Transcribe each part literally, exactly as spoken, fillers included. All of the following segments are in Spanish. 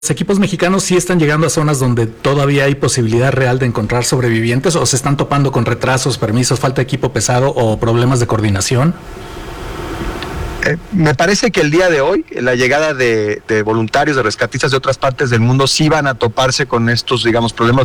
¿Los equipos mexicanos sí están llegando a zonas donde todavía hay posibilidad real de encontrar sobrevivientes o se están topando con retrasos, permisos, falta de equipo pesado o problemas de coordinación? Eh, me parece que el día de hoy la llegada de, de voluntarios, de rescatistas de otras partes del mundo sí van a toparse con estos, digamos, problemas.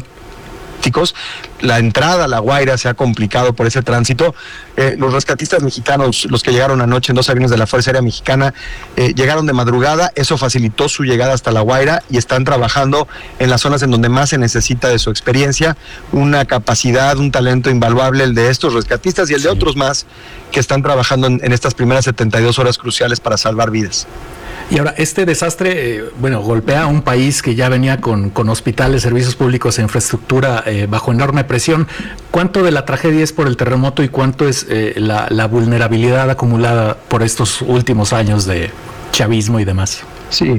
La entrada a La Guaira se ha complicado por ese tránsito. Eh, los rescatistas mexicanos, los que llegaron anoche en dos aviones de la Fuerza Aérea Mexicana, eh, llegaron de madrugada, eso facilitó su llegada hasta La Guaira y están trabajando en las zonas en donde más se necesita de su experiencia, una capacidad, un talento invaluable el de estos rescatistas y el de otros más que están trabajando en, en estas primeras setenta y dos horas cruciales para salvar vidas. Y ahora, este desastre, eh, bueno, golpea a un país que ya venía con, con hospitales, servicios públicos e infraestructura eh, bajo enorme presión. ¿Cuánto de la tragedia es por el terremoto y cuánto es eh, la, la vulnerabilidad acumulada por estos últimos años de chavismo y demás? Sí.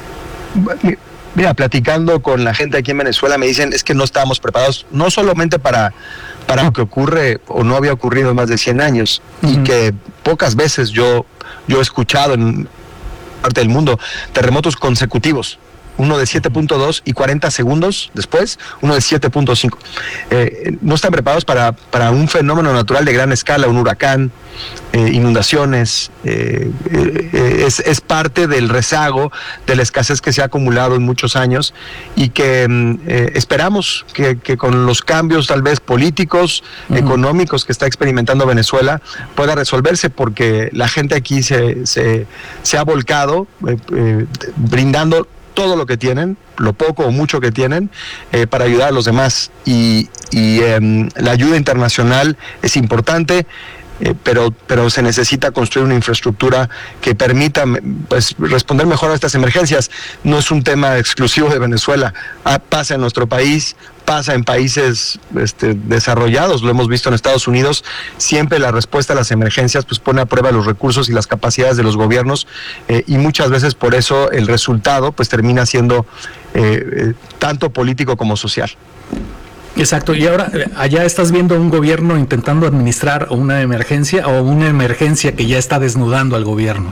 Mira, platicando con la gente aquí en Venezuela me dicen es que no estábamos preparados, no solamente para, para lo que ocurre o no había ocurrido en más de cien años, uh-huh. y que pocas veces yo, yo he escuchado en parte del mundo terremotos consecutivos, uno de siete punto dos y cuarenta segundos después, uno de siete punto cinco. Eh, no están preparados para, para un fenómeno natural de gran escala, un huracán, eh, inundaciones, eh, eh, es, es parte del rezago de la escasez que se ha acumulado en muchos años y que eh, esperamos que, que con los cambios tal vez políticos, uh-huh. económicos que está experimentando Venezuela pueda resolverse, porque la gente aquí se, se, se ha volcado eh, eh, brindando todo lo que tienen, lo poco o mucho que tienen, eh, para ayudar a los demás. Y, y eh, la ayuda internacional es importante, eh, pero, pero se necesita construir una infraestructura que permita pues, responder mejor a estas emergencias. No es un tema exclusivo de Venezuela, ah, pasa en nuestro país, pasa en países este, desarrollados, lo hemos visto en Estados Unidos. Siempre la respuesta a las emergencias pues pone a prueba los recursos y las capacidades de los gobiernos, eh, y muchas veces por eso el resultado pues termina siendo eh, eh, tanto político como social. Exacto, y ahora allá estás viendo un gobierno intentando administrar una emergencia o una emergencia que ya está desnudando al gobierno.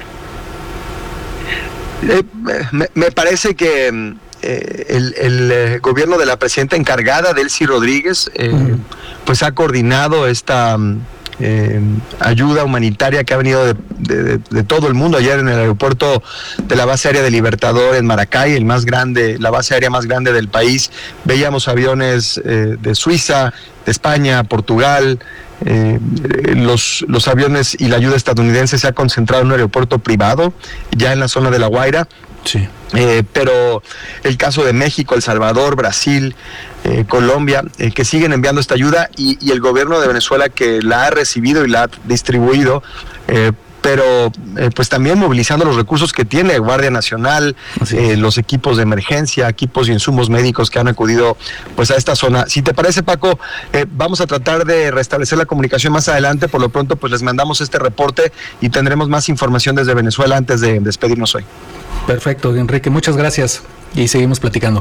Eh, me, me parece que Eh, el, el eh, gobierno de la presidenta encargada, Delcy Rodríguez, eh, uh-huh. pues ha coordinado esta eh, ayuda humanitaria que ha venido de, de, de todo el mundo. Ayer en el aeropuerto de la base aérea de Libertador en Maracay, el más grande, la base aérea más grande del país, veíamos aviones eh, de Suiza, de España, Portugal. Eh, los, los aviones y la ayuda estadounidense se ha concentrado en un aeropuerto privado, ya en la zona de La Guaira. Sí. Eh, pero el caso de México, El Salvador, Brasil, eh, Colombia, eh, que siguen enviando esta ayuda, y, y el gobierno de Venezuela que la ha recibido y la ha distribuido, eh, pero eh, pues también movilizando los recursos que tiene Guardia Nacional, eh, los equipos de emergencia, equipos y insumos médicos que han acudido pues a esta zona. Si te parece, Paco, eh, vamos a tratar de restablecer la comunicación más adelante. Por lo pronto pues les mandamos este reporte y tendremos más información desde Venezuela antes de despedirnos hoy. Perfecto, Enrique, muchas gracias y seguimos platicando.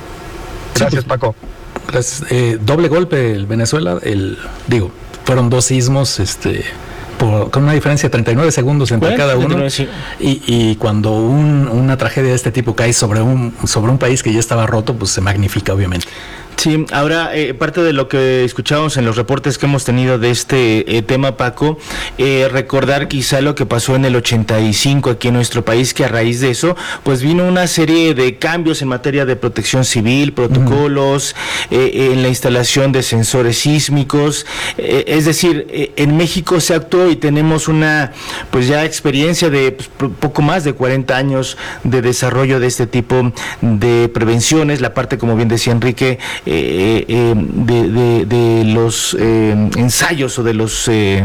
Gracias, Paco. Gracias. Eh, doble golpe el Venezuela, el digo, fueron dos sismos, este Por, con una diferencia de treinta y nueve segundos entre bueno, cada uno, treinta y nueve, sí. y, y cuando un, una tragedia de este tipo cae sobre un sobre un país que ya estaba roto, pues se magnifica obviamente. Sí, ahora eh, parte de lo que escuchábamos en los reportes que hemos tenido de este eh, tema, Paco, eh, recordar quizá lo que pasó en el ochenta y cinco aquí en nuestro país, que a raíz de eso pues vino una serie de cambios en materia de protección civil, protocolos, uh-huh. eh, en la instalación de sensores sísmicos, eh, es decir, eh, en México se actuó y tenemos una pues ya experiencia de pues, poco más de cuarenta años de desarrollo de este tipo de prevenciones. La parte, como bien decía Enrique, Eh, eh, de, de, de los eh, ensayos o de los eh,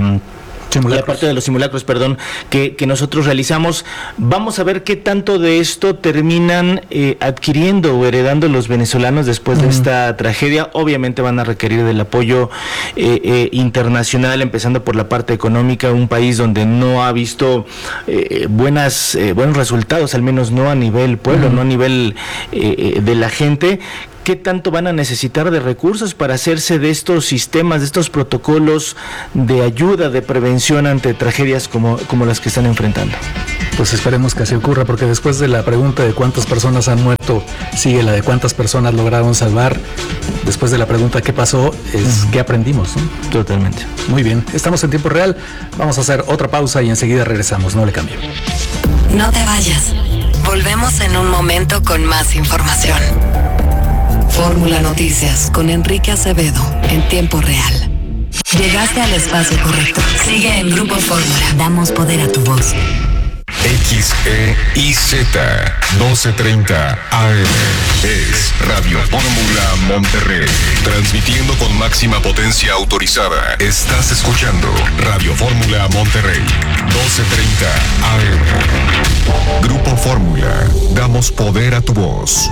la parte de los simulacros, perdón, que, que nosotros realizamos. Vamos a ver qué tanto de esto terminan eh, adquiriendo o heredando los venezolanos después uh-huh. de esta tragedia. Obviamente van a requerir del apoyo eh, eh, internacional, empezando por la parte económica. Un país donde no ha visto eh, buenas eh, buenos resultados, al menos no a nivel pueblo, uh-huh. no a nivel eh, de la gente. ¿qué tanto van a necesitar de recursos para hacerse de estos sistemas, de estos protocolos de ayuda, de prevención ante tragedias como, como las que están enfrentando? Pues esperemos que así ocurra, porque después de la pregunta de cuántas personas han muerto, sigue la de cuántas personas lograron salvar. Después de la pregunta qué pasó, es uh-huh. qué aprendimos, ¿no? Totalmente. Muy bien, estamos en tiempo real, vamos a hacer otra pausa y enseguida regresamos, no le cambie. No te vayas, volvemos en un momento con más información. Fórmula Noticias con Enrique Acevedo en tiempo real. Llegaste al espacio correcto. Sigue en Grupo Fórmula. Damos poder a tu voz. X E I Z doce treinta A M es Radio Fórmula Monterrey, transmitiendo con máxima potencia autorizada. Estás escuchando Radio Fórmula Monterrey, doce treinta A M. Grupo Fórmula, damos poder a tu voz.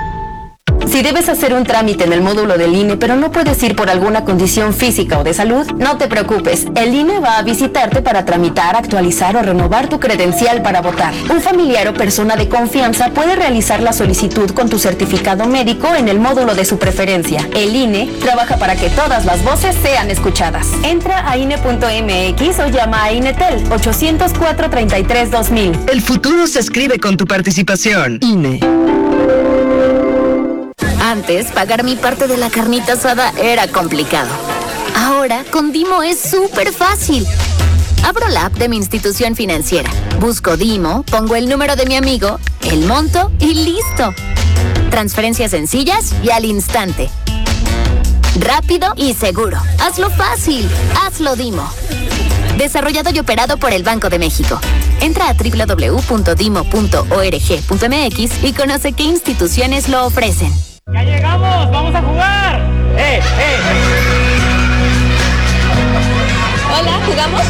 Si debes hacer un trámite en el módulo del I N E, pero no puedes ir por alguna condición física o de salud, no te preocupes. El I N E va a visitarte para tramitar, actualizar o renovar tu credencial para votar. Un familiar o persona de confianza puede realizar la solicitud con tu certificado médico en el módulo de su preferencia. El I N E trabaja para que todas las voces sean escuchadas. Entra a I N E punto M X o llama a INETEL ochocientos cuatro, treinta y tres, dos mil. El futuro se escribe con tu participación. I N E. Antes, pagar mi parte de la carnita asada era complicado. Ahora, con Dimo es súper fácil. Abro la app de mi institución financiera, busco Dimo, pongo el número de mi amigo, el monto y listo. Transferencias sencillas y al instante. Rápido y seguro. Hazlo fácil. Hazlo Dimo. Desarrollado y operado por el Banco de México. Entra a doble u doble u doble u punto dimo punto org punto m x y conoce qué instituciones lo ofrecen. ¡Ya llegamos! ¡Vamos a jugar! ¡Eh, eh! Hola, ¿jugamos?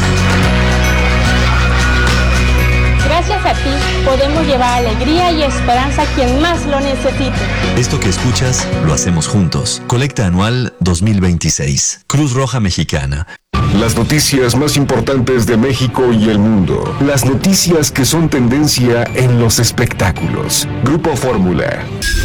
Gracias a ti podemos llevar alegría y esperanza a quien más lo necesite. Esto que escuchas lo hacemos juntos. Colecta anual dos mil veintiséis. Cruz Roja Mexicana. Las noticias más importantes de México y el mundo. Las noticias que son tendencia en los espectáculos. Grupo Fórmula.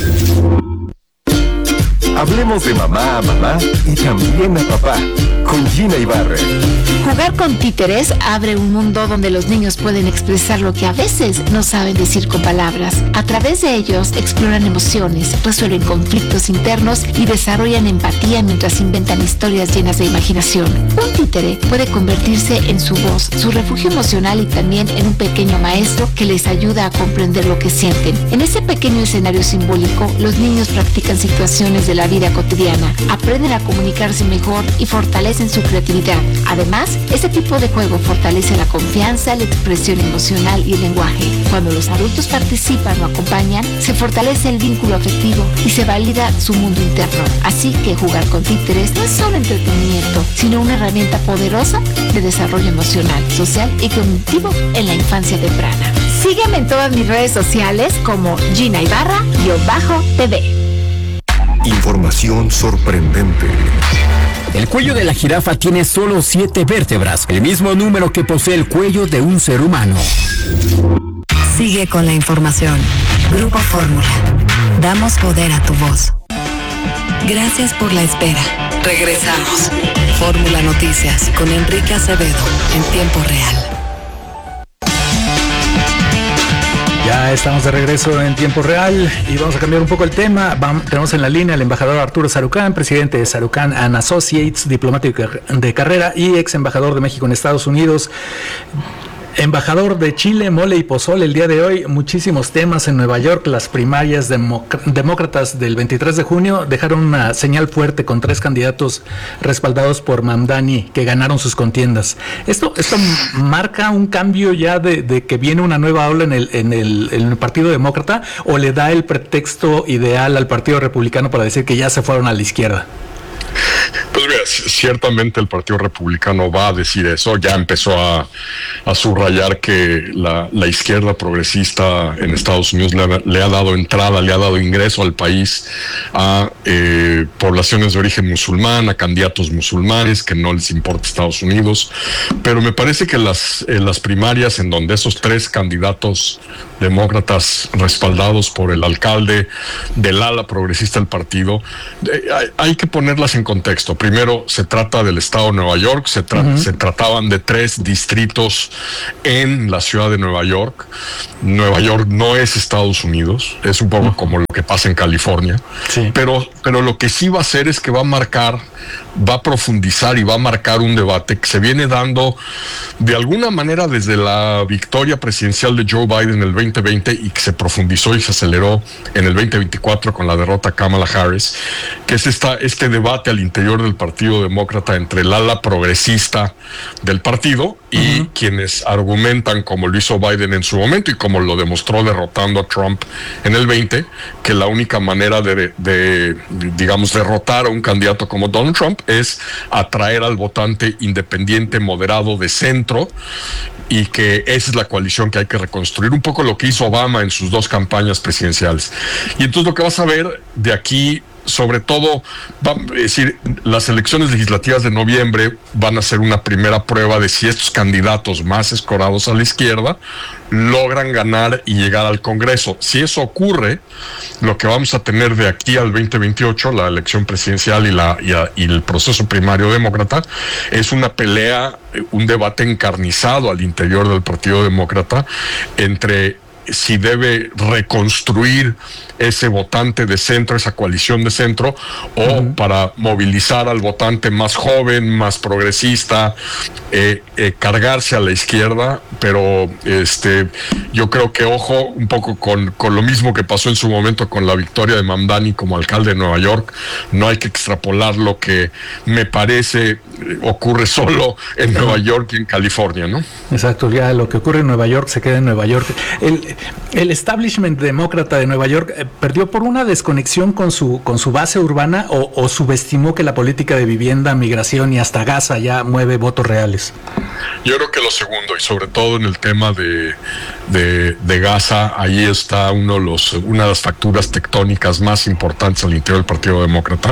Hablemos de mamá a mamá y también a papá, con Gina Ibarra. Jugar con títeres abre un mundo donde los niños pueden expresar lo que a veces no saben decir con palabras. A través de ellos exploran emociones, resuelven conflictos internos y desarrollan empatía mientras inventan historias llenas de imaginación. Un títere puede convertirse en su voz, su refugio emocional y también en un pequeño maestro que les ayuda a comprender lo que sienten. En ese pequeño escenario simbólico, los niños practican situaciones de la vida cotidiana, aprenden a comunicarse mejor y fortalecen su creatividad. Además, este tipo de juego fortalece la confianza, la expresión emocional y el lenguaje. Cuando los adultos participan o acompañan, se fortalece el vínculo afectivo y se valida su mundo interno. Así que jugar con títeres no es solo entretenimiento, sino una herramienta poderosa de desarrollo emocional, social y cognitivo en la infancia temprana. Sígueme en todas mis redes sociales como Gina Ibarra-T V. Información sorprendente. El cuello de la jirafa tiene solo siete vértebras, el mismo número que posee el cuello de un ser humano. Sigue con la información. Grupo Fórmula. Damos poder a tu voz. Gracias por la espera. Regresamos. Fórmula Noticias con Enrique Acevedo en tiempo real. Ya estamos de regreso en tiempo real y vamos a cambiar un poco el tema. Vamos, tenemos en la línea al embajador Arturo Sarucán, presidente de Sarucán and Associates, diplomático de carrera y ex embajador de México en Estados Unidos. Embajador de Chile, mole y pozole el día de hoy, muchísimos temas en Nueva York. Las primarias demócratas del veintitrés de junio dejaron una señal fuerte con tres candidatos respaldados por Mamdani que ganaron sus contiendas. Esto esto marca un cambio ya de, de que viene una nueva ola en el, en, el, en el Partido Demócrata, o le da el pretexto ideal al Partido Republicano para decir que ya se fueron a la izquierda. Pues mira, ciertamente el Partido Republicano va a decir eso. Ya empezó a, a subrayar que la, la izquierda progresista en Estados Unidos le ha, le ha dado entrada, le ha dado ingreso al país a eh, poblaciones de origen musulmán, a candidatos musulmanes que no les importa Estados Unidos, pero me parece que las, eh, las primarias en donde esos tres candidatos demócratas respaldados por el alcalde del ala progresista del partido, eh, hay, hay que ponerlas en contexto. Primero, se trata del estado de Nueva York, se, tra- uh-huh. se trataban de tres distritos en la ciudad de Nueva York. Nueva York no es Estados Unidos, es un poco uh-huh. como lo que pasa en California, sí. pero, pero lo que sí va a hacer es que va a marcar, va a profundizar y va a marcar un debate que se viene dando de alguna manera desde la victoria presidencial de Joe Biden en el veinte veinte y que se profundizó y se aceleró en el veinte veinticuatro con la derrota a Kamala Harris, que es esta, este debate al interior del Partido Demócrata entre el ala progresista del partido y uh-huh. quienes argumentan, como lo hizo Biden en su momento y como lo demostró derrotando a Trump en el veinte, que la única manera de, de, de digamos, derrotar a un candidato como Donald Trump es atraer al votante independiente, moderado, de centro, y que esa es la coalición que hay que reconstruir, un poco lo que hizo Obama en sus dos campañas presidenciales. Y entonces lo que vas a ver de aquí, sobre todo, va, es decir, las elecciones legislativas de noviembre van a ser una primera prueba de si estos candidatos más escorados a la izquierda logran ganar y llegar al Congreso. Si eso ocurre, lo que vamos a tener de aquí al veinte veintiocho, la elección presidencial y, la, y, a, y el proceso primario demócrata, es una pelea, un debate encarnizado al interior del Partido Demócrata entre si debe reconstruir ese votante de centro, esa coalición de centro, o uh-huh. para movilizar al votante más joven, más progresista, eh, eh, cargarse a la izquierda. Pero este, yo creo que, ojo, un poco con, con lo mismo que pasó en su momento con la victoria de Mamdani como alcalde de Nueva York, no hay que extrapolar lo que me parece ocurre solo en Nueva York y en California, ¿no? Exacto, ya lo que ocurre en Nueva York se queda en Nueva York. El, el establishment demócrata de Nueva York eh, perdió por una desconexión con su con su base urbana o, o subestimó que la política de vivienda, migración y hasta Gaza ya mueve votos reales. Yo creo que lo segundo, y sobre todo en el tema de, de, de Gaza, ahí está uno de los, una de las facturas tectónicas más importantes al interior del Partido Demócrata.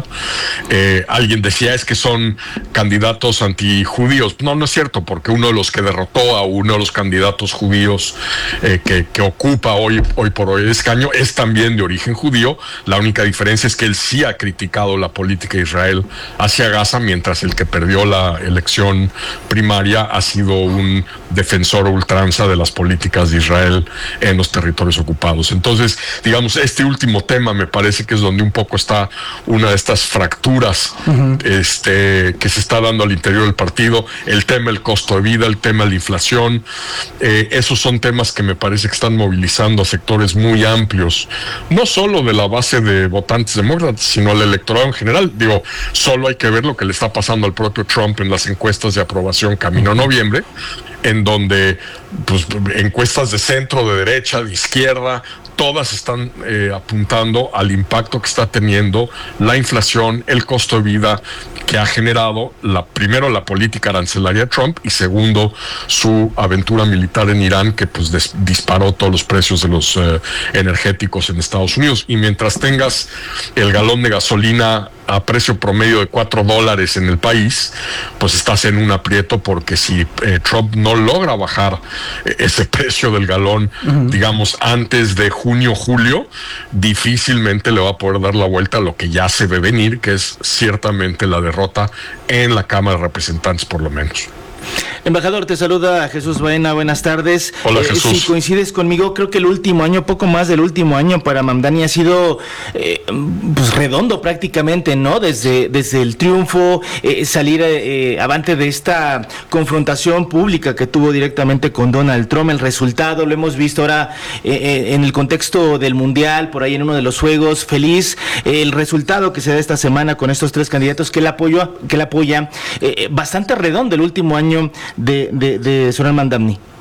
Eh, alguien decía, es que son candidatos antijudíos. No, no es cierto, porque uno de los que derrotó a uno de los candidatos judíos eh, que, que ocupa hoy, hoy por hoy el escaño es también de origen judío. La única diferencia es que él sí ha criticado la política de Israel hacia Gaza, mientras el que perdió la elección primaria ha sido un defensor ultranza de las políticas de Israel en los territorios ocupados. Entonces, digamos, este último tema me parece que es donde un poco está una de estas fracturas uh-huh. este, que se está dando al interior del partido. El tema del costo de vida, el tema de la inflación, eh, esos son temas que me parece que están movilizando a sectores muy amplios, no solo de la base de votantes demócratas, sino al electorado en general. Digo, solo hay que ver lo que le está pasando al propio Trump en las encuestas de aprobación camino a noviembre, en donde pues, encuestas de centro, de derecha, de izquierda, todas están eh, apuntando al impacto que está teniendo la inflación, el costo de vida que ha generado, la, primero, la política arancelaria de Trump, y segundo, su aventura militar en Irán, que pues des, disparó todos los precios de los eh, energéticos en Estados Unidos. Y mientras tengas el galón de gasolina a precio promedio de cuatro dólares en el país, pues estás en un aprieto, porque si eh, Trump no logra bajar eh, ese precio del galón, uh-huh. digamos, antes de junio, julio, difícilmente le va a poder dar la vuelta a lo que ya se ve venir, que es ciertamente la derrota en la Cámara de Representantes, por lo menos. Embajador, te saluda Jesús Baena, buenas tardes. Hola, eh, Jesús. Si coincides conmigo, creo que el último año, poco más del último año para Mamdani ha sido eh, pues redondo prácticamente, ¿no? Desde, desde el triunfo, eh, salir eh, avante de esta confrontación pública que tuvo directamente con Donald Trump, el resultado lo hemos visto ahora eh, en el contexto del Mundial, por ahí en uno de los juegos, feliz, eh, el resultado que se da esta semana con estos tres candidatos que la apoyó, que la apoya, eh, bastante redondo el último año de, de, de Zoran Mamdani.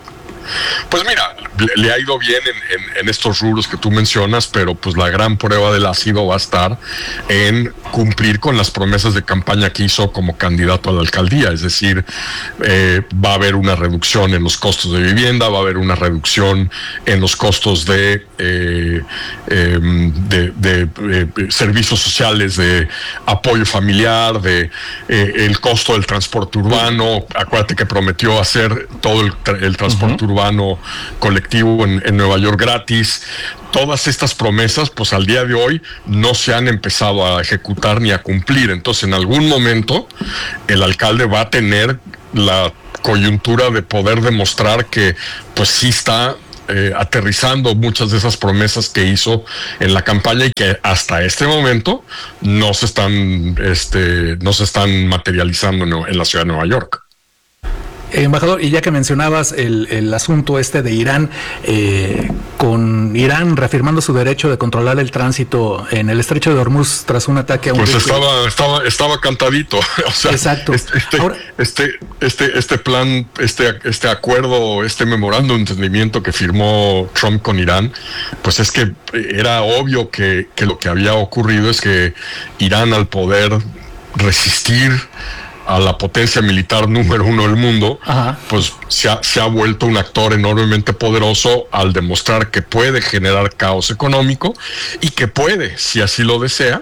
Pues mira, le, le ha ido bien en, en, en estos rubros que tú mencionas, pero pues la gran prueba del ácido va a estar en cumplir con las promesas de campaña que hizo como candidato a la alcaldía, es decir, eh, va a haber una reducción en los costos de vivienda, va a haber una reducción en los costos de, eh, eh, de, de, de, de servicios sociales, de apoyo familiar, de eh, el costo del transporte urbano. Acuérdate que prometió hacer todo el, el transporte uh-huh. urbano colectivo en, en Nueva York gratis. Todas estas promesas, pues al día de hoy no se han empezado a ejecutar ni a cumplir. Entonces, en algún momento, el alcalde va a tener la coyuntura de poder demostrar que, pues sí está eh, aterrizando muchas de esas promesas que hizo en la campaña y que hasta este momento no se están, este, no se están materializando en, en la ciudad de Nueva York. Embajador, y ya que mencionabas el, el asunto este de Irán, eh, con Irán reafirmando su derecho de controlar el tránsito en el estrecho de Hormuz tras un ataque a un pues vehículo. estaba estaba estaba cantadito. O sea, exacto. Este este, Ahora, este este este plan, este este acuerdo, este memorándum de entendimiento que firmó Trump con Irán, pues es que era obvio que, que lo que había ocurrido es que Irán, al poder resistir a la potencia militar número uno del mundo, Ajá. pues se ha, se ha vuelto un actor enormemente poderoso al demostrar que puede generar caos económico y que puede, si así lo desea,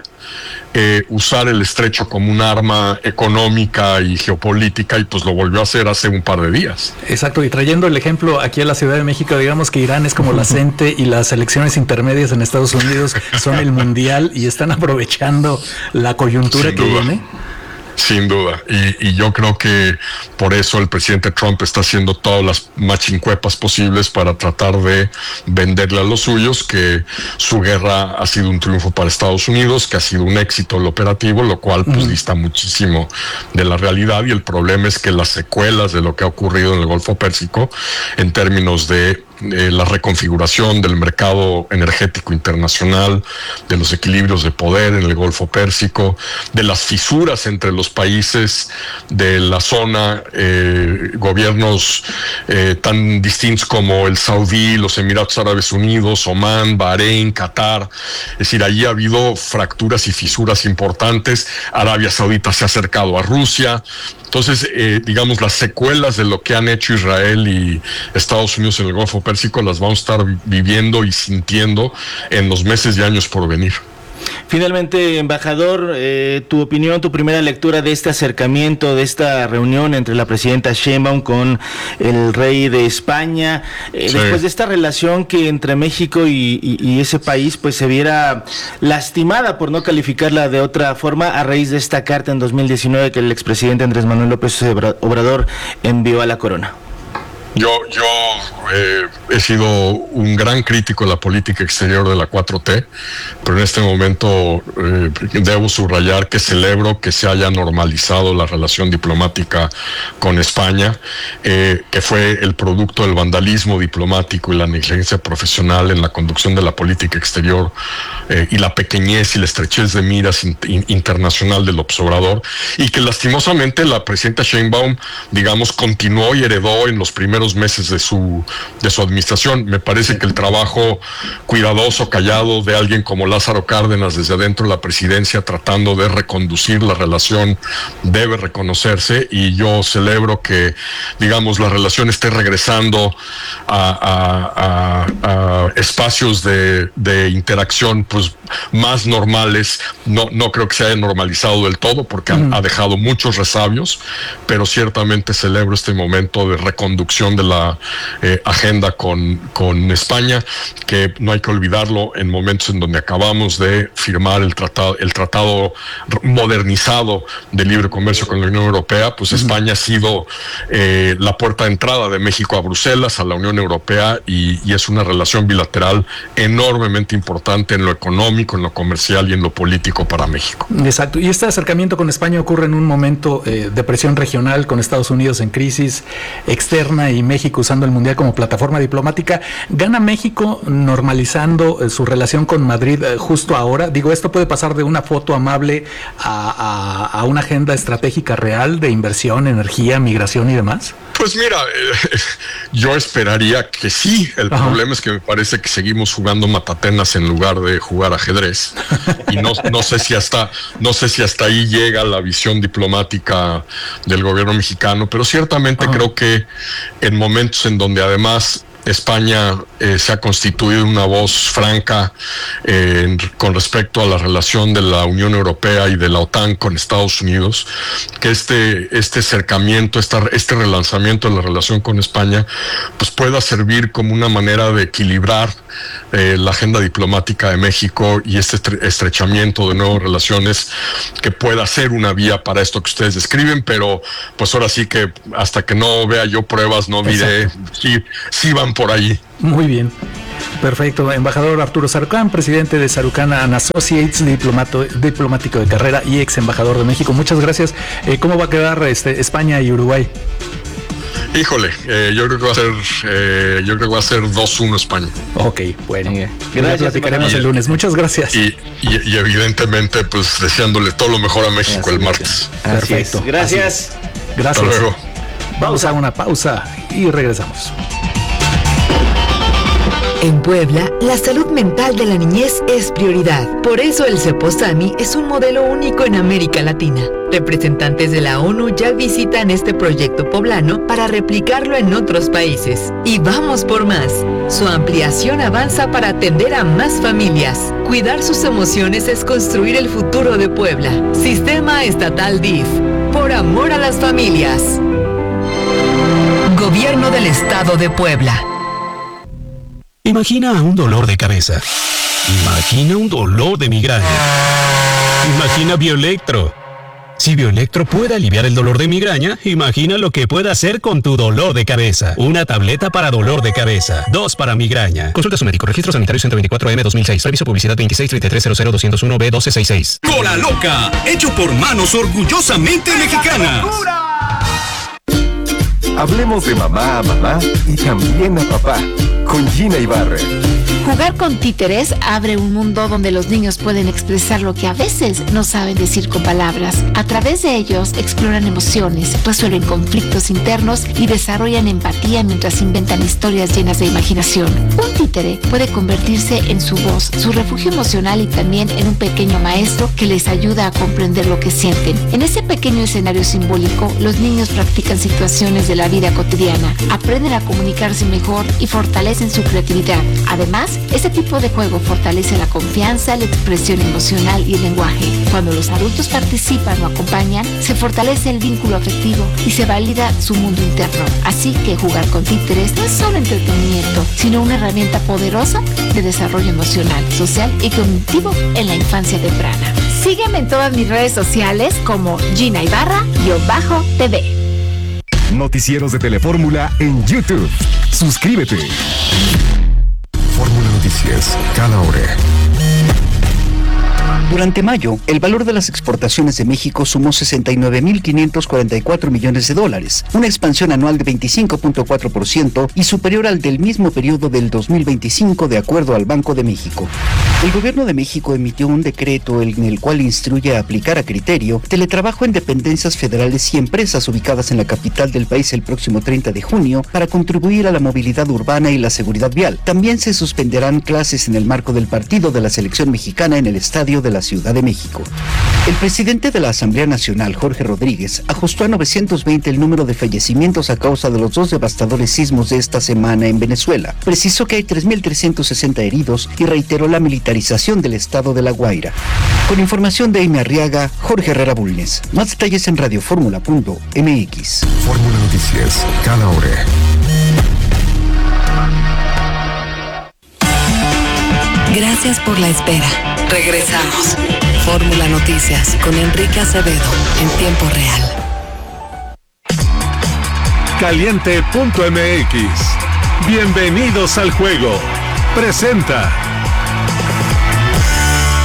eh, usar el estrecho como un arma económica y geopolítica, y pues lo volvió a hacer hace un par de días. Exacto, y trayendo el ejemplo aquí a la Ciudad de México, digamos que Irán es como la CENTE y las elecciones intermedias en Estados Unidos son el mundial y están aprovechando la coyuntura Sin que duda. viene. Sin duda, y, y yo creo que por eso el presidente Trump está haciendo todas las machincuepas posibles para tratar de venderle a los suyos que su guerra ha sido un triunfo para Estados Unidos, que ha sido un éxito el operativo, lo cual pues dista muchísimo de la realidad, y el problema es que las secuelas de lo que ha ocurrido en el Golfo Pérsico en términos de Eh, la reconfiguración del mercado energético internacional, de los equilibrios de poder en el Golfo Pérsico, de las fisuras entre los países de la zona, eh, gobiernos eh, tan distintos como el Saudí, los Emiratos Árabes Unidos, Omán, Bahrein, Qatar. Es decir, allí ha habido fracturas y fisuras importantes. Arabia Saudita se ha acercado a Rusia. Entonces, eh, digamos, las secuelas de lo que han hecho Israel y Estados Unidos en el Golfo Pérsico las vamos a estar viviendo y sintiendo en los meses y años por venir. Finalmente, embajador, eh, tu opinión, tu primera lectura de este acercamiento, de esta reunión entre la presidenta Sheinbaum con el rey de España, eh, sí. después de esta relación que entre México y, y, y ese país pues se viera lastimada, por no calificarla de otra forma, a raíz de esta carta en dos mil diecinueve que el expresidente Andrés Manuel López Obrador envió a la corona. Yo, yo eh, he sido un gran crítico de la política exterior de la cuatro T, pero en este momento eh, debo subrayar que celebro que se haya normalizado la relación diplomática con España, eh, que fue el producto del vandalismo diplomático y la negligencia profesional en la conducción de la política exterior, eh, y la pequeñez y la estrechez de miras in, in, internacional del observador, y que lastimosamente la presidenta Sheinbaum, digamos, continuó y heredó en los primeros meses de su de su administración. Me parece que el trabajo cuidadoso, callado de alguien como Lázaro Cárdenas desde adentro de la presidencia, tratando de reconducir la relación, debe reconocerse, y yo celebro que, digamos, la relación esté regresando a, a, a, a espacios de, de interacción pues más normales. No, no creo que se haya normalizado del todo porque mm. ha, ha dejado muchos resabios, pero ciertamente celebro este momento de reconducción de la eh, agenda con, con España, que no hay que olvidarlo en momentos en donde acabamos de firmar el tratado, el tratado modernizado de libre comercio con la Unión Europea. Pues uh-huh. España ha sido eh, la puerta de entrada de México a Bruselas, a la Unión Europea, y, y es una relación bilateral enormemente importante en lo económico, económico, en lo comercial y en lo político para México. Exacto. Y este acercamiento con España ocurre en un momento eh, de presión regional, con Estados Unidos en crisis externa y México usando el Mundial como plataforma diplomática. ¿Gana México normalizando eh, su relación con Madrid eh, justo ahora? Digo, ¿esto puede pasar de una foto amable a, a, a una agenda estratégica real de inversión, energía, migración y demás? Pues mira, eh, yo esperaría que sí. El Ajá. problema es que me parece que seguimos jugando matatenas en lugar de jugar ajedrez. Y no, no sé si hasta, no sé si hasta ahí llega la visión diplomática del gobierno mexicano, pero ciertamente Ajá. creo que en momentos en donde además España eh, se ha constituido una voz franca eh, con respecto a la relación de la Unión Europea y de la OTAN con Estados Unidos, que este, este acercamiento, esta, este relanzamiento de la relación con España, pues pueda servir como una manera de equilibrar eh, la agenda diplomática de México y este estrechamiento de nuevas relaciones, que pueda ser una vía para esto que ustedes describen, pero pues ahora sí que hasta que no vea yo pruebas no diré si, si van por ahí. Muy bien. Perfecto. Embajador Arturo Sarucán, presidente de Sarucán and Associates, diplomato, diplomático de carrera y ex embajador de México. Muchas gracias. Eh, ¿Cómo va a quedar este, España y Uruguay? Híjole, eh, yo creo que va a ser eh, yo creo que va a ser dos uno España. Ok, bueno. Gracias, ya platicaremos el lunes. Muchas gracias. Y, y, y evidentemente, pues deseándole todo lo mejor a México el martes. Perfecto. Es. Gracias. Gracias. Hasta luego. Vamos a una pausa y regresamos. En Puebla, la salud mental de la niñez es prioridad. Por eso el Ceposami es un modelo único en América Latina. Representantes de la ONU ya visitan este proyecto poblano para replicarlo en otros países. Y vamos por más. Su ampliación avanza para atender a más familias. Cuidar sus emociones es construir el futuro de Puebla. Sistema Estatal D I F. Por amor a las familias. Gobierno del Estado de Puebla. Imagina un dolor de cabeza. Imagina un dolor de migraña. Imagina Bioelectro. Si Bioelectro puede aliviar el dolor de migraña, imagina lo que puede hacer con tu dolor de cabeza. Una tableta para dolor de cabeza. Dos para migraña. Consulta a su médico. Registro sanitario ciento veinticuatro M dos mil seis. Reviso publicidad veintiséis treinta y tres cero cero doscientos uno B doce sesenta y seis. Cola Loca. Hecho por manos orgullosamente mexicanas. Hablemos de mamá a mamá y también a papá, con Gina Ibarra. Jugar con títeres abre un mundo donde los niños pueden expresar lo que a veces no saben decir con palabras. A través de ellos exploran emociones, resuelven conflictos internos y desarrollan empatía mientras inventan historias llenas de imaginación. Un títere puede convertirse en su voz, su refugio emocional y también en un pequeño maestro que les ayuda a comprender lo que sienten. En ese pequeño escenario simbólico, los niños practican situaciones de la vida cotidiana, aprenden a comunicarse mejor y fortalecen su creatividad. Además, este tipo de juego fortalece la confianza, la expresión emocional y el lenguaje. Cuando los adultos participan o acompañan, se fortalece el vínculo afectivo y se valida su mundo interno. Así que jugar con títeres no es solo entretenimiento, sino una herramienta poderosa de desarrollo emocional, social y cognitivo en la infancia temprana. Sígueme en todas mis redes sociales como Gina Ibarra-T V. Noticieros de Telefórmula en YouTube. Suscríbete. Fórmula Noticias, cada hora. Durante mayo, el valor de las exportaciones de México sumó sesenta y nueve mil quinientos cuarenta y cuatro millones de dólares, una expansión anual de veinticinco punto cuatro por ciento y superior al del mismo periodo del dos mil veinticinco, de acuerdo al Banco de México. El Gobierno de México emitió un decreto en el cual instruye a aplicar a criterio teletrabajo en dependencias federales y empresas ubicadas en la capital del país el próximo treinta de junio para contribuir a la movilidad urbana y la seguridad vial. También se suspenderán clases en el marco del partido de la selección mexicana en el estadio de la Ciudad de México. El presidente de la Asamblea Nacional, Jorge Rodríguez, ajustó a novecientos veinte el número de fallecimientos a causa de los dos devastadores sismos de esta semana en Venezuela. Precisó que hay tres mil trescientos sesenta heridos y reiteró la militarización del estado de La Guaira. Con información de Amy Arriaga, Jorge Herrera Bulnes. Más detalles en radioformula punto m x. Fórmula Noticias, cada hora. Gracias por la espera. Regresamos. Fórmula Noticias con Enrique Acevedo en tiempo real. Caliente punto m x. Bienvenidos al juego. Presenta.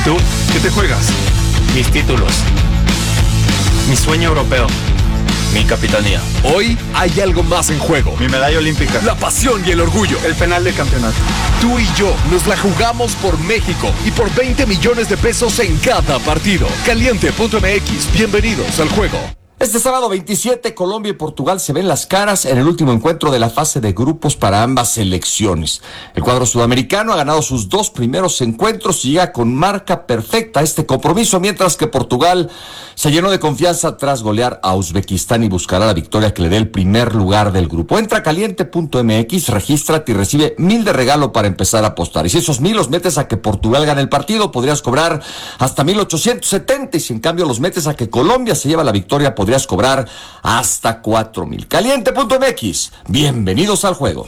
tú qué te juegas? Mis títulos. Mi sueño europeo. Mi capitanía. Hoy hay algo más en juego. Mi medalla olímpica. La pasión y el orgullo. El penal de campeonato. Tú y yo nos la jugamos por México y por veinte millones de pesos en cada partido. Caliente punto m x. Bienvenidos al juego. Este sábado veintisiete, Colombia y Portugal se ven las caras en el último encuentro de la fase de grupos para ambas selecciones. El cuadro sudamericano ha ganado sus dos primeros encuentros y llega con marca perfecta a este compromiso, mientras que Portugal se llenó de confianza tras golear a Uzbekistán y buscará la victoria que le dé el primer lugar del grupo. Entra a caliente punto m x, regístrate y recibe mil de regalo para empezar a apostar. Y si esos mil los metes a que Portugal gane el partido, podrías cobrar hasta mil ochocientos setenta, y si en cambio los metes a que Colombia se lleva la victoria, podrías cobrar hasta cuatro mil. Caliente punto m x. Bienvenidos al juego.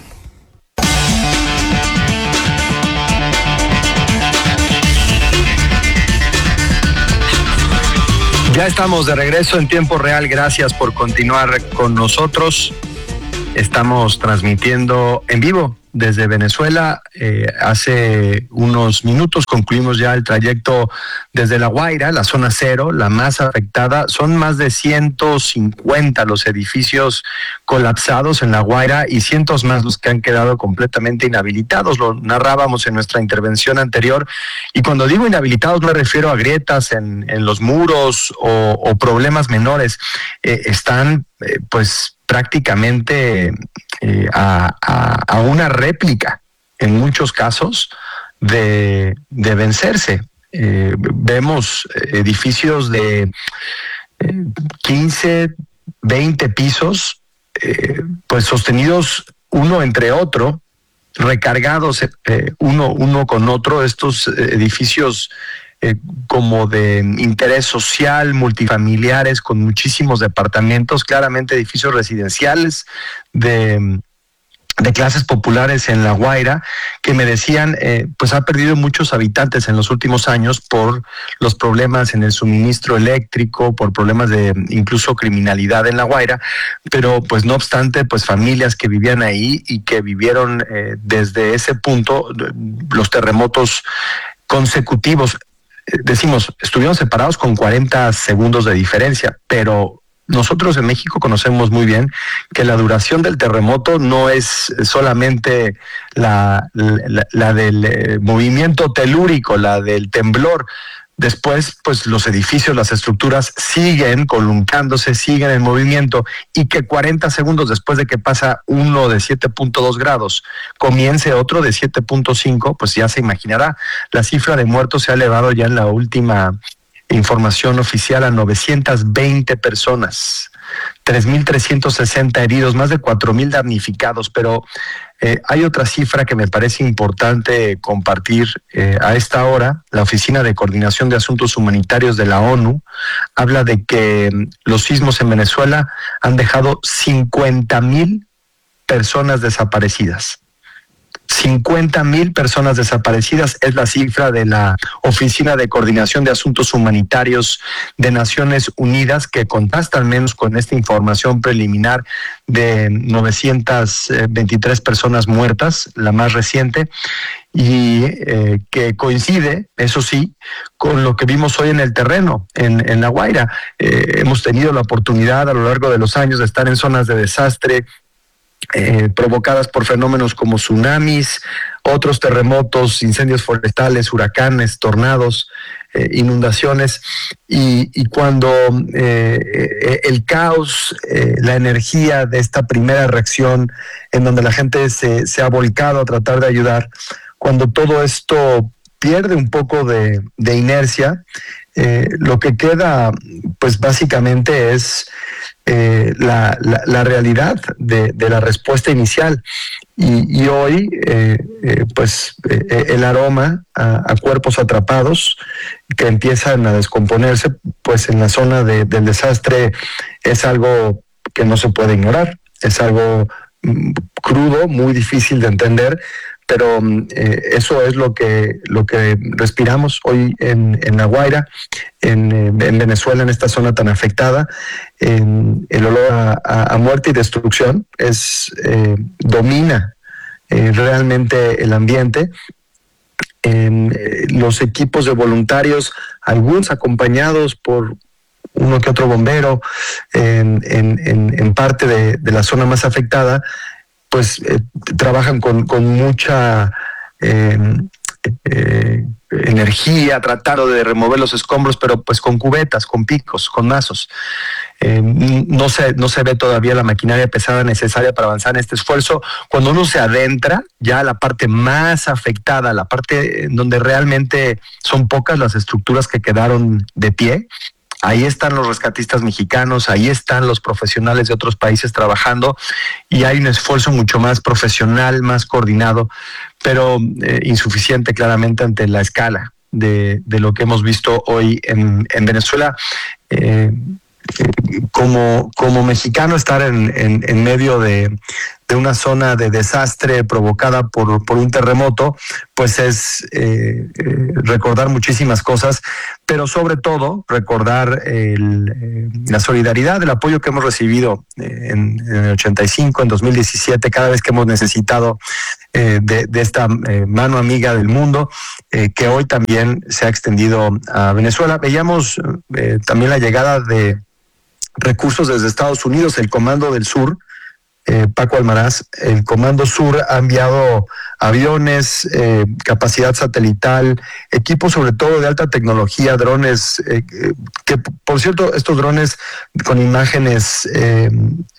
Ya estamos de regreso en tiempo real. Gracias por continuar con nosotros. Estamos transmitiendo en vivo desde Venezuela. Eh, hace unos minutos concluimos ya el trayecto desde La Guaira, la zona cero, la más afectada. Son más de ciento cincuenta los edificios colapsados en La Guaira y cientos más los que han quedado completamente inhabilitados. Lo narrábamos en nuestra intervención anterior. Y cuando digo inhabilitados me refiero a grietas en, en los muros o, o problemas menores. Eh, están, eh, pues, prácticamente eh, a, a, a una réplica, en muchos casos, de, de vencerse. Eh, vemos edificios de eh, quince, veinte pisos, eh, pues sostenidos uno entre otro, recargados eh, uno, uno con otro, estos edificios Eh, como de interés social, multifamiliares, con muchísimos departamentos, claramente edificios residenciales de, de clases populares en La Guaira, que me decían, eh, pues ha perdido muchos habitantes en los últimos años por los problemas en el suministro eléctrico, por problemas de incluso criminalidad en La Guaira, pero pues no obstante, pues familias que vivían ahí y que vivieron eh, desde ese punto los terremotos consecutivos. Decimos, estuvieron separados con cuarenta segundos de diferencia, pero nosotros en México conocemos muy bien que la duración del terremoto no es solamente la, la, la del eh, movimiento telúrico, la del temblor. Después, pues los edificios, las estructuras siguen columpiándose, siguen en movimiento, y que cuarenta segundos después de que pasa uno de siete punto dos grados, comience otro de siete punto cinco, pues ya se imaginará. La cifra de muertos se ha elevado ya en la última información oficial a novecientas veinte personas, tres mil trescientos sesenta heridos, más de cuatro mil damnificados, pero eh, hay otra cifra que me parece importante compartir eh, a esta hora. La Oficina de Coordinación de Asuntos Humanitarios de la ONU habla de que los sismos en Venezuela han dejado cincuenta mil personas desaparecidas. cincuenta mil personas desaparecidas es la cifra de la Oficina de Coordinación de Asuntos Humanitarios de Naciones Unidas, que contrasta al menos con esta información preliminar de novecientas veintitrés personas muertas, la más reciente, y eh, que coincide, eso sí, con lo que vimos hoy en el terreno, en, en La Guaira. Eh, hemos tenido la oportunidad a lo largo de los años de estar en zonas de desastre, Eh, provocadas por fenómenos como tsunamis, otros terremotos, incendios forestales, huracanes, tornados, eh, inundaciones, y, y cuando eh, eh, el caos, eh, la energía de esta primera reacción en donde la gente se, se ha volcado a tratar de ayudar, cuando todo esto pierde un poco de, de inercia, eh, lo que queda pues básicamente es Eh, la, la, la realidad de, de la respuesta inicial, y, y hoy eh, eh, pues eh, el aroma a, a cuerpos atrapados que empiezan a descomponerse pues en la zona de, del desastre es algo que no se puede ignorar, es algo mm, crudo, muy difícil de entender, pero eh, eso es lo que lo que respiramos hoy en, en La Guaira, en, en Venezuela, en esta zona tan afectada. En el olor a, a, a muerte y destrucción es eh, domina eh, realmente el ambiente. En, eh, los equipos de voluntarios, algunos acompañados por uno que otro bombero en, en, en, en parte de, de la zona más afectada, pues eh, trabajan con, con mucha eh, eh, energía, tratando de remover los escombros, pero pues con cubetas, con picos, con mazos. Eh, no se, no se ve todavía la maquinaria pesada necesaria para avanzar en este esfuerzo. Cuando uno se adentra ya a la parte más afectada, la parte en donde realmente son pocas las estructuras que quedaron de pie, ahí están los rescatistas mexicanos, ahí están los profesionales de otros países trabajando, y hay un esfuerzo mucho más profesional, más coordinado, pero eh, insuficiente claramente ante la escala de, de lo que hemos visto hoy en, en Venezuela. Eh, como, como mexicano, estar en, en, en medio de, de una zona de desastre provocada por, por un terremoto, pues es eh, eh, recordar muchísimas cosas, pero sobre todo recordar el, eh, la solidaridad, el apoyo que hemos recibido eh, en, en el ochenta y cinco, en dos mil diecisiete, cada vez que hemos necesitado eh, de, de esta eh, mano amiga del mundo, eh, que hoy también se ha extendido a Venezuela. Veíamos eh, también la llegada de recursos desde Estados Unidos, el Comando del Sur, eh, Paco Almaraz, el Comando Sur ha enviado aviones, eh, capacidad satelital, equipos sobre todo de alta tecnología, drones, eh, que por cierto, estos drones con imágenes eh,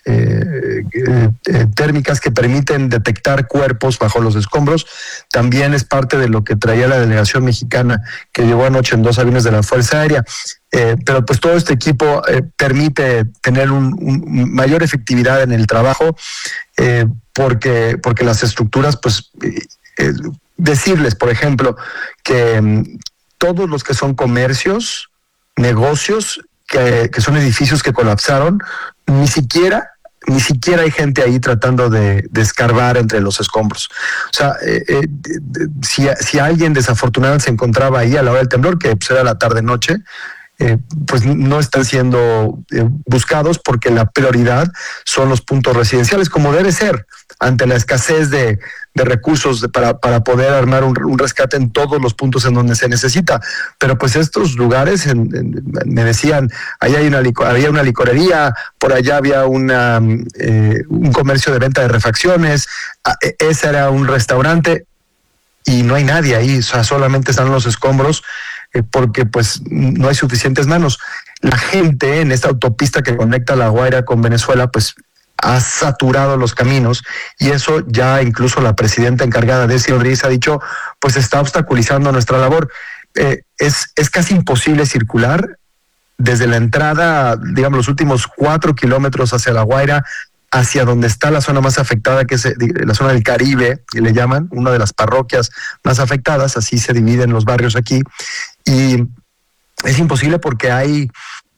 eh, eh, térmicas que permiten detectar cuerpos bajo los escombros, también es parte de lo que traía la delegación mexicana que llegó anoche en dos aviones de la Fuerza Aérea. Eh, pero pues todo este equipo eh, permite tener un, un mayor efectividad en el trabajo, eh, porque, porque las estructuras, pues eh, eh, decirles, por ejemplo, que um, todos los que son comercios, negocios, que, que son edificios que colapsaron, ni siquiera ni siquiera hay gente ahí tratando de, de escarbar entre los escombros. O sea, eh, eh, de, de, si, si alguien desafortunadamente se encontraba ahí a la hora del temblor, que pues era la tarde-noche, Eh, pues no están siendo eh, buscados, porque la prioridad son los puntos residenciales, como debe ser, ante la escasez de, de recursos de, para, para poder armar un, un rescate en todos los puntos en donde se necesita. Pero pues estos lugares, en, en, me decían, ahí hay una, había una licorería, por allá había una, eh, un comercio de venta de refacciones, ese era un restaurante, y no hay nadie ahí, o sea, solamente están los escombros, eh, porque pues no hay suficientes manos. La gente en esta autopista que conecta La Guaira con Venezuela, pues ha saturado los caminos, y eso ya incluso la presidenta encargada, Desi Rodríguez, ha dicho, pues está obstaculizando nuestra labor. Eh, es, es casi imposible circular desde la entrada, digamos, los últimos cuatro kilómetros hacia La Guaira, hacia donde está la zona más afectada, que es la zona del Caribe, que le llaman, una de las parroquias más afectadas, así se dividen los barrios aquí, y es imposible porque hay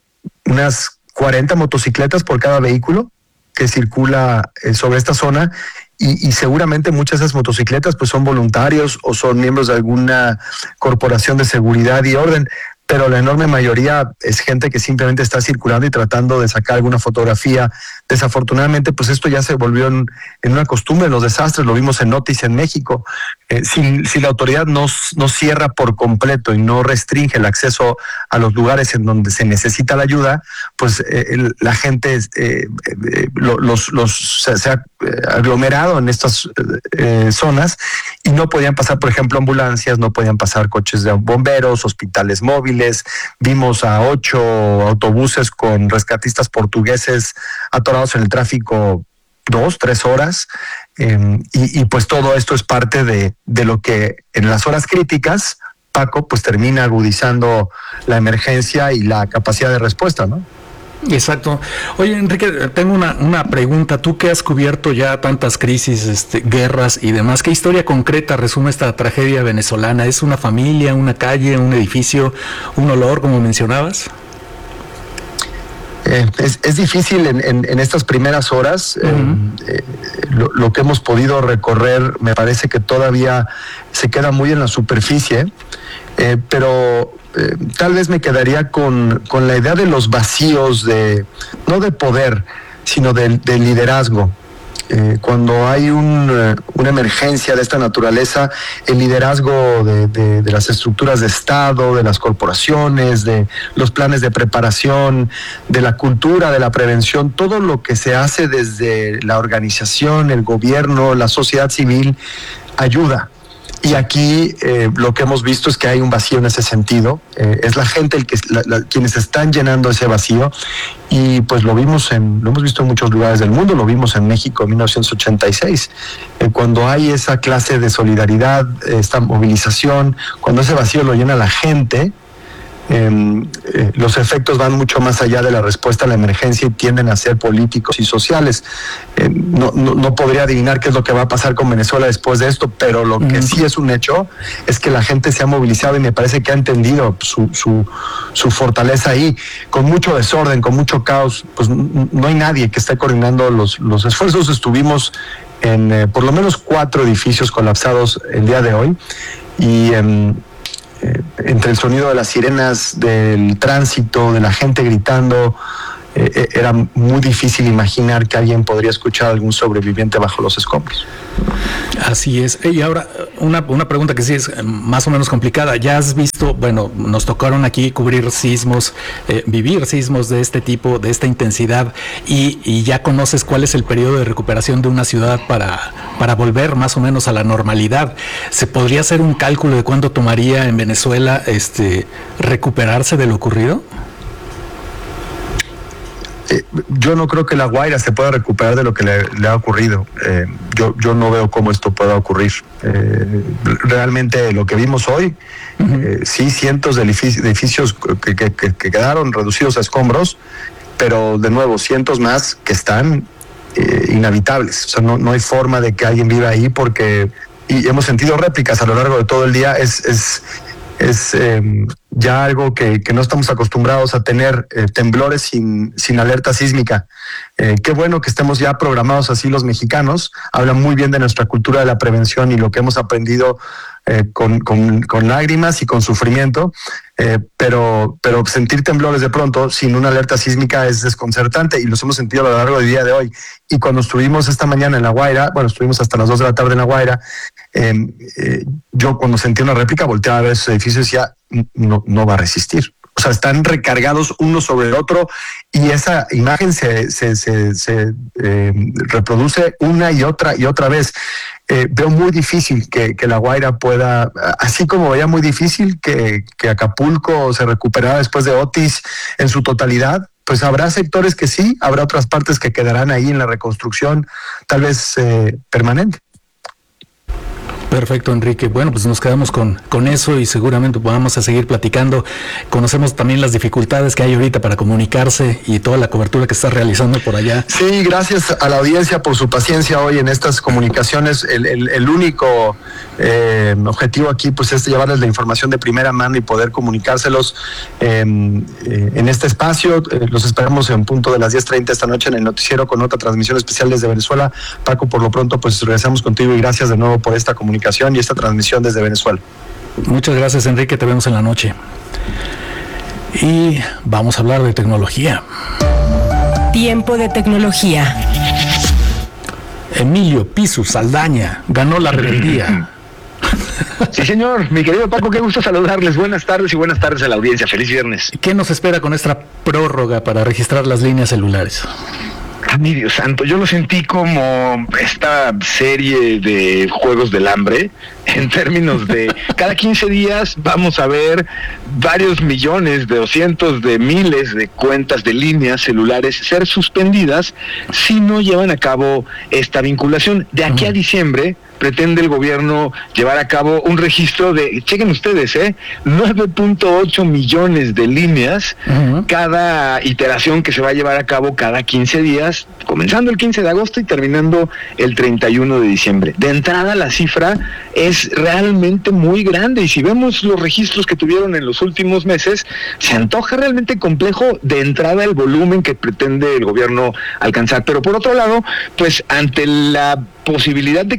unas cuarenta motocicletas por cada vehículo que circula sobre esta zona, y, y seguramente muchas de esas motocicletas pues son voluntarios o son miembros de alguna corporación de seguridad y orden, pero la enorme mayoría es gente que simplemente está circulando y tratando de sacar alguna fotografía. Desafortunadamente, pues esto ya se volvió en, en una costumbre en los desastres, lo vimos en Noticias en México. Eh, si, si la autoridad no, no cierra por completo y no restringe el acceso a los lugares en donde se necesita la ayuda, pues eh, el, la gente eh, eh, los, los, se, se ha aglomerado en estas eh, zonas, y no podían pasar, por ejemplo, ambulancias, no podían pasar coches de bomberos, hospitales móviles. Vimos a ocho autobuses con rescatistas portugueses atorados en el tráfico dos, tres horas, eh, y, y pues todo esto es parte de, de lo que en las horas críticas, Paco, pues termina agudizando la emergencia y la capacidad de respuesta, ¿no? Exacto. Oye, Enrique, tengo una, una pregunta. Tú que has cubierto ya tantas crisis, este, guerras y demás, ¿qué historia concreta resume esta tragedia venezolana? ¿Es una familia, una calle, un edificio, un olor, como mencionabas? Eh, es, es difícil en, en, en estas primeras horas. Uh-huh. eh, eh, lo, lo que hemos podido recorrer me parece que todavía se queda muy en la superficie, eh, pero eh, tal vez me quedaría con, con la idea de los vacíos, de no de poder, sino de, de liderazgo. Eh, cuando hay un, eh, una emergencia de esta naturaleza, el liderazgo de, de, de las estructuras de Estado, de las corporaciones, de los planes de preparación, de la cultura, de la prevención, todo lo que se hace desde la organización, el gobierno, la sociedad civil, ayuda. Y aquí eh, lo que hemos visto es que hay un vacío en ese sentido. Eh, es la gente el que la, la, quienes están llenando ese vacío, y pues lo vimos en lo hemos visto en muchos lugares del mundo. Lo vimos en México en mil novecientos ochenta y seis, eh, cuando hay esa clase de solidaridad, esta movilización, cuando ese vacío lo llena la gente. Eh, eh, los efectos van mucho más allá de la respuesta a la emergencia y tienden a ser políticos y sociales. Eh, no, no, no podría adivinar qué es lo que va a pasar con Venezuela después de esto, pero lo que sí es un hecho es que la gente se ha movilizado y me parece que ha entendido su, su, su fortaleza ahí. Con mucho desorden, con mucho caos, pues no hay nadie que esté coordinando los, los esfuerzos. Estuvimos en eh, por lo menos cuatro edificios colapsados el día de hoy, y eh, Eh, entre el sonido de las sirenas, del tránsito, de la gente gritando, eh, era muy difícil imaginar que alguien podría escuchar a algún sobreviviente bajo los escombros. Así es. Y ahora, una, una pregunta que sí es más o menos complicada. Ya has visto, bueno, nos tocaron aquí cubrir sismos, eh, vivir sismos de este tipo, de esta intensidad, y, y ya conoces cuál es el periodo de recuperación de una ciudad para, para volver más o menos a la normalidad. ¿Se podría hacer un cálculo de cuánto tomaría en Venezuela este recuperarse de lo ocurrido? Eh, yo no creo que La Guaira se pueda recuperar de lo que le, le ha ocurrido. Eh, yo, yo no veo cómo esto pueda ocurrir. Eh, realmente lo que vimos hoy, uh-huh. eh, sí, cientos de edificios, de edificios que, que, que, que quedaron reducidos a escombros, pero de nuevo, cientos más que están eh, inhabitables. O sea, no, no hay forma de que alguien viva ahí, porque y hemos sentido réplicas a lo largo de todo el día. Es... es Es eh, ya algo que, que no estamos acostumbrados a tener, eh, temblores sin, sin alerta sísmica. Eh, qué bueno que estemos ya programados así los mexicanos. Habla muy bien de nuestra cultura de la prevención y lo que hemos aprendido eh, con, con, con lágrimas y con sufrimiento. Eh, pero, pero sentir temblores de pronto sin una alerta sísmica es desconcertante, y los hemos sentido a lo largo del día de hoy. Y cuando estuvimos esta mañana en La Guaira, bueno, estuvimos hasta las dos de la tarde en La Guaira, eh, eh, yo cuando sentí una réplica volteaba a ver esos edificios y decía, no, no va a resistir. O sea, están recargados uno sobre el otro, y esa imagen se, se, se, se eh, reproduce una y otra y otra vez. Eh, veo muy difícil que, que La Guaira pueda, así como veía muy difícil que, que Acapulco se recuperara después de Otis en su totalidad, pues habrá sectores que sí, habrá otras partes que quedarán ahí en la reconstrucción, tal vez eh, permanente. Perfecto, Enrique. Bueno, pues nos quedamos con, con eso, y seguramente vamos a seguir platicando. Conocemos también las dificultades que hay ahorita para comunicarse y toda la cobertura que estás realizando por allá. Sí, gracias a la audiencia por su paciencia hoy en estas comunicaciones. El, el, el único eh, objetivo aquí pues es llevarles la información de primera mano y poder comunicárselos eh, eh, en este espacio. Eh, los esperamos en punto de las diez treinta esta noche en el noticiero con otra transmisión especial desde Venezuela. Paco, por lo pronto pues regresamos contigo, y gracias de nuevo por esta comunicación y esta transmisión desde Venezuela. Muchas gracias, Enrique, te vemos en la noche. Y vamos a hablar de tecnología. Tiempo de tecnología. Emilio Pisu Saldaña ganó la rebeldía. Sí, señor, mi querido Paco, qué gusto saludarles. Buenas tardes y buenas tardes a la audiencia. Feliz viernes. ¿Qué nos espera con esta prórroga para registrar las líneas celulares? Ah, mi Dios santo, yo lo sentí como esta serie de Juegos del Hambre, en términos de cada quince días vamos a ver varios millones de o cientos de miles de cuentas de líneas celulares ser suspendidas si no llevan a cabo esta vinculación. De aquí a diciembre pretende el gobierno llevar a cabo un registro de, chequen ustedes, ¿eh? nueve punto ocho millones de líneas, uh-huh. cada iteración que se va a llevar a cabo cada quince días, comenzando el quince de agosto y terminando el treinta y uno de diciembre. De entrada, la cifra es realmente muy grande, y si vemos los registros que tuvieron en los últimos meses, se antoja realmente complejo de entrada el volumen que pretende el gobierno alcanzar. Pero por otro lado, pues ante la posibilidad de que se tuviera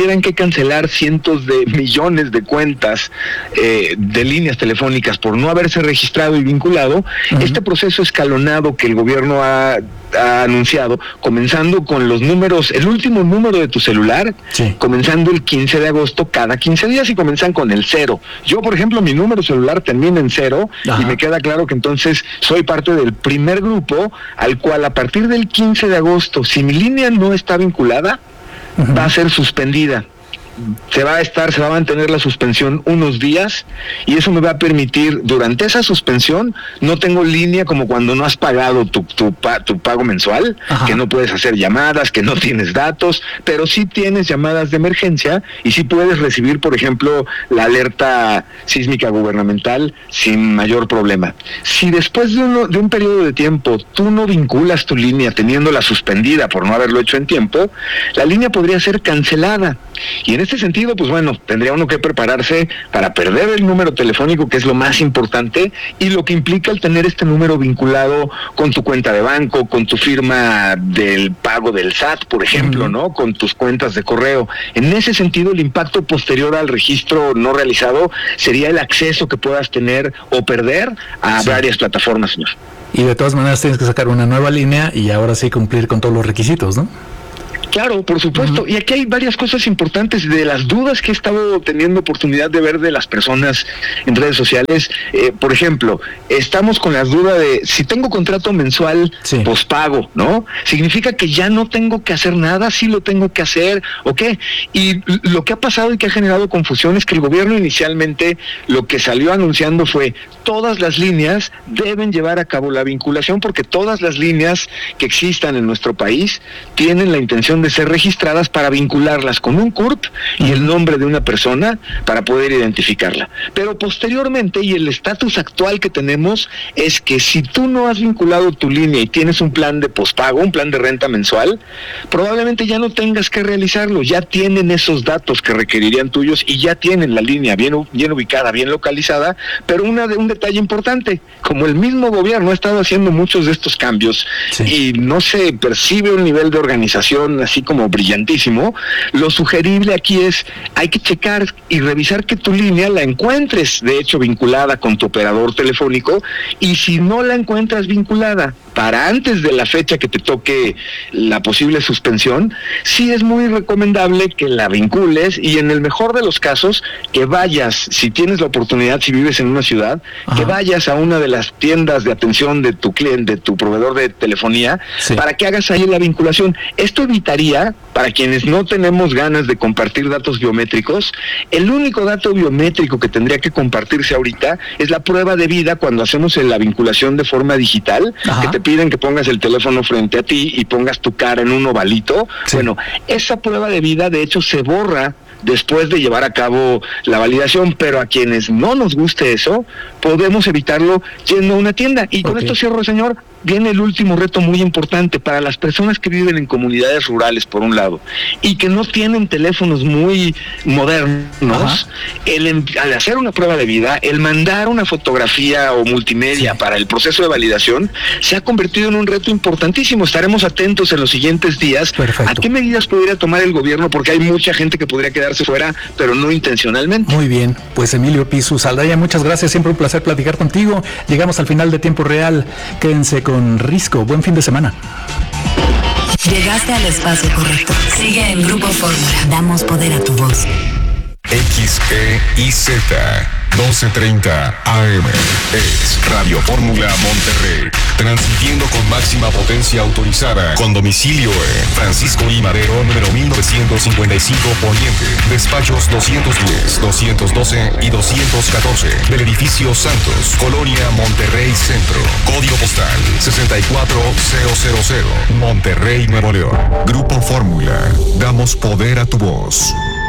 tuvieran que cancelar cientos de millones de cuentas eh, de líneas telefónicas por no haberse registrado y vinculado, uh-huh. este proceso escalonado que el gobierno ha, ha anunciado, comenzando con los números, el último número de tu celular, sí. comenzando el quince de agosto cada quince días y comienzan con el cero. Yo, por ejemplo, mi número celular termina en cero. Ajá. Y me queda claro que entonces soy parte del primer grupo al cual a partir del quince de agosto, si mi línea no está vinculada, uh-huh. va a ser suspendida. Se va a estar, se va a mantener la suspensión unos días y eso me va a permitir, durante esa suspensión, no tengo línea como cuando no has pagado tu, tu, tu pago mensual, Ajá. que no puedes hacer llamadas, que no tienes datos, pero sí tienes llamadas de emergencia y sí puedes recibir, por ejemplo, la alerta sísmica gubernamental sin mayor problema. Si después de, uno, de un periodo de tiempo tú no vinculas tu línea teniéndola suspendida por no haberlo hecho en tiempo, la línea podría ser cancelada. Y en este sentido, pues bueno, tendría uno que prepararse para perder el número telefónico, que es lo más importante, y lo que implica el tener este número vinculado con tu cuenta de banco, con tu firma del pago del S A T, por ejemplo, uh-huh. ¿no? Con tus cuentas de correo. En ese sentido, el impacto posterior al registro no realizado sería el acceso que puedas tener o perder a sí. varias plataformas, señor. Y de todas maneras tienes que sacar una nueva línea y ahora sí cumplir con todos los requisitos, ¿no? Claro, por supuesto. Uh-huh. Y aquí hay varias cosas importantes de las dudas que he estado teniendo oportunidad de ver de las personas en redes sociales. Eh, por ejemplo, estamos con la duda de si tengo contrato mensual sí. pospago, ¿no? ¿Significa que ya no tengo que hacer nada? ¿Sí lo tengo que hacer? ¿O qué? Y lo que ha pasado y que ha generado confusión es que el gobierno inicialmente lo que salió anunciando fue todas las líneas deben llevar a cabo la vinculación porque todas las líneas que existan en nuestro país tienen la intención de de ser registradas para vincularlas con un C U R P y el nombre de una persona para poder identificarla. Pero posteriormente, y el estatus actual que tenemos, es que si tú no has vinculado tu línea y tienes un plan de pospago, un plan de renta mensual, probablemente ya no tengas que realizarlo, ya tienen esos datos que requerirían tuyos y ya tienen la línea bien, bien ubicada, bien localizada, pero una de un detalle importante, como el mismo gobierno ha estado haciendo muchos de estos cambios sí. y no se percibe un nivel de organización así como brillantísimo, lo sugerible aquí es, hay que checar y revisar que tu línea la encuentres, de hecho, vinculada con tu operador telefónico, y si no la encuentras vinculada para antes de la fecha que te toque la posible suspensión, sí es muy recomendable que la vincules y en el mejor de los casos, que vayas, si tienes la oportunidad, si vives en una ciudad, Ajá. que vayas a una de las tiendas de atención de tu cliente, de tu proveedor de telefonía, sí. para que hagas ahí la vinculación. Esto evitaría, para quienes no tenemos ganas de compartir datos biométricos, el único dato biométrico que tendría que compartirse ahorita es la prueba de vida cuando hacemos la vinculación de forma digital, Ajá. que te piden que pongas el teléfono frente a ti y pongas tu cara en un ovalito. Sí. Bueno, esa prueba de vida de hecho se borra después de llevar a cabo la validación, pero a quienes no nos guste eso, podemos evitarlo yendo a una tienda. Y con okay. esto cierro, señor, viene el último reto muy importante para las personas que viven en comunidades rurales, por un lado, y que no tienen teléfonos muy modernos. El, al hacer una prueba de vida, el mandar una fotografía o multimedia sí. para el proceso de validación, se ha convertido en un reto importantísimo. Estaremos atentos en los siguientes días Perfecto. a qué medidas podría tomar el gobierno, porque hay mucha gente que podría quedarse fuera, pero no intencionalmente. Muy bien, pues Emilio Pisu Saldaya, muchas gracias, siempre un placer platicar contigo. Llegamos al final de Tiempo Real, quédense con Risco, buen fin de semana. Llegaste al espacio correcto. Sigue en Grupo Fórmula. Damos poder a tu voz. X E I Z doce treinta A M es Radio Fórmula Monterrey, transmitiendo con máxima potencia autorizada, con domicilio en Francisco I. Madero, número mil novecientos cincuenta y cinco Poniente, despachos doscientos diez, doscientos doce y doscientos catorce, del edificio Santos, Colonia Monterrey Centro, código postal sesenta y cuatro mil, Monterrey, Nuevo León. Grupo Fórmula, damos poder a tu voz.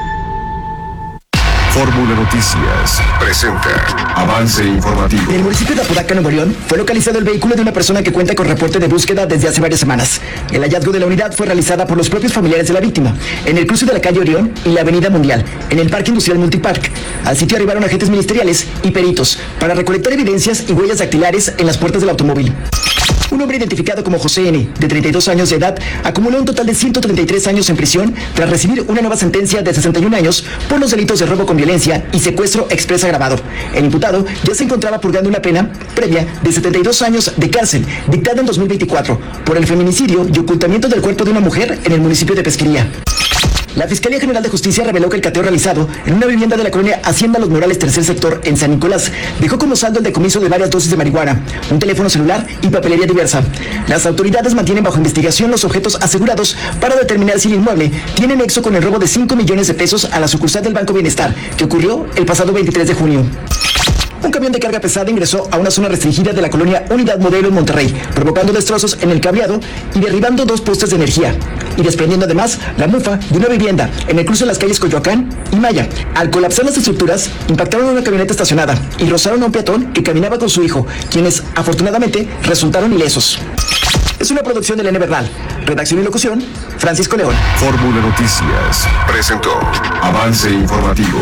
Fórmula Noticias presenta avance informativo. En el municipio de Apodaca, Nuevo León, fue localizado el vehículo de una persona que cuenta con reporte de búsqueda desde hace varias semanas. El hallazgo de la unidad fue realizada por los propios familiares de la víctima, en el cruce de la calle Orión y la avenida Mundial, en el Parque Industrial Multipark. Al sitio arribaron agentes ministeriales y peritos para recolectar evidencias y huellas dactilares en las puertas del automóvil. Un hombre identificado como José N., de treinta y dos años de edad, acumuló un total de ciento treinta y tres años en prisión tras recibir una nueva sentencia de sesenta y un años por los delitos de robo con violencia y secuestro exprés agravado. El imputado ya se encontraba purgando una pena previa de setenta y dos años de cárcel, dictada en dos mil veinticuatro, por el feminicidio y ocultamiento del cuerpo de una mujer en el municipio de Pesquería. La Fiscalía General de Justicia reveló que el cateo realizado en una vivienda de la colonia Hacienda Los Morales, tercer sector, en San Nicolás, dejó como saldo el decomiso de varias dosis de marihuana, un teléfono celular y papelería diversa. Las autoridades mantienen bajo investigación los objetos asegurados para determinar si el inmueble tiene nexo con el robo de cinco millones de pesos a la sucursal del Banco Bienestar, que ocurrió el pasado veintitrés de junio. Un camión de carga pesada ingresó a una zona restringida de la colonia Unidad Modelo en Monterrey, provocando destrozos en el cableado y derribando dos postes de energía, y desprendiendo además la mufa de una vivienda en el cruce de las calles Coyoacán y Maya. Al colapsar las estructuras, impactaron una camioneta estacionada y rozaron a un peatón que caminaba con su hijo, quienes afortunadamente resultaron ilesos. Es una producción de Elena Bernal. Redacción y locución, Francisco León. Fórmula Noticias presentó Avance Informativo.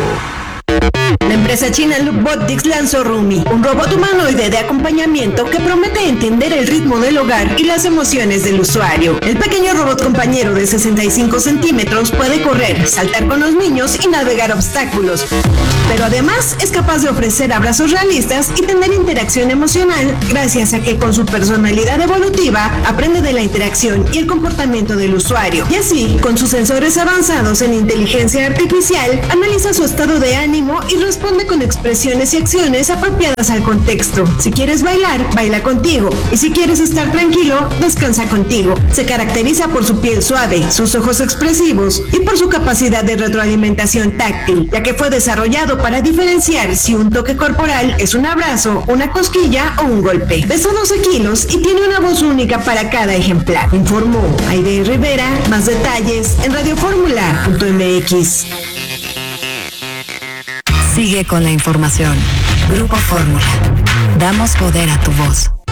La empresa china Lookbotics lanzó Rumi, un robot humanoide de acompañamiento que promete entender el ritmo del hogar y las emociones del usuario. El pequeño robot compañero de sesenta y cinco centímetros puede correr, saltar con los niños y navegar obstáculos, pero además es capaz de ofrecer abrazos realistas y tener interacción emocional gracias a que con su personalidad evolutiva aprende de la interacción y el comportamiento del usuario. Y así, con sus sensores avanzados en inteligencia artificial, analiza su estado de ánimo y responde con expresiones y acciones apropiadas al contexto. Si quieres bailar, baila contigo. Y si quieres estar tranquilo, descansa contigo. Se caracteriza por su piel suave, sus ojos expresivos y por su capacidad de retroalimentación táctil, ya que fue desarrollado para diferenciar si un toque corporal es un abrazo, una cosquilla o un golpe. Pesa doce kilos y tiene una voz única para cada ejemplar. Informó Aide Rivera. Más detalles en radioformula punto m x. Sigue con la información. Grupo Fórmula. Damos poder a tu voz.